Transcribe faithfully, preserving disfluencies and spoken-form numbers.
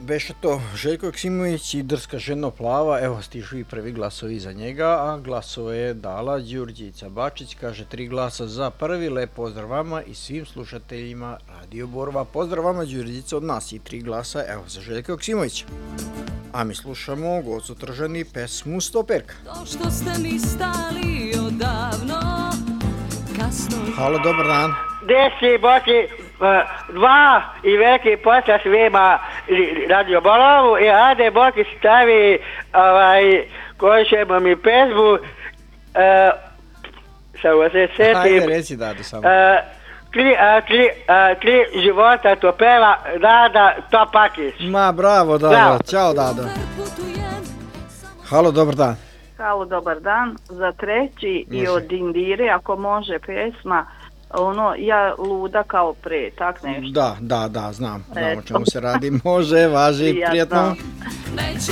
beše to Željko Joksimović i Drska ženo plava, evo stižu i prvi glasovi za njega, a glasove je dala Đurđica Bačić, kaže tri glasa za prvi, lep pozdrav vama i svim slušateljima Radio Borova. Pozdrav vama Đurđica od nas i tri glasa, evo za Željka Joksimovića. A mi slušamo Gocu Tržani pesmu Stoperka. To što ste mi stali odavno, kasno... Halo, dobar dan. Desi, boci, dva i veliki pozdrav svima Radio Borovu i Ade Boki stavi ovaj, koju ćemo mi pesmu uh, samo se setim. Hajde, reci Dado samo. Uh, tri, a, tri, a, tri života to peva Dada Topakis. Ma, bravo Dado, bravo. Ćao Dado. Halo, dobar dan. Halo, dobar dan. Za treći može. I od Indire, ako može pesma, ono, ja luda kao pre, tak nešto. Da, da, da, znam, znam o čemu se radi, može, važi, prijetno.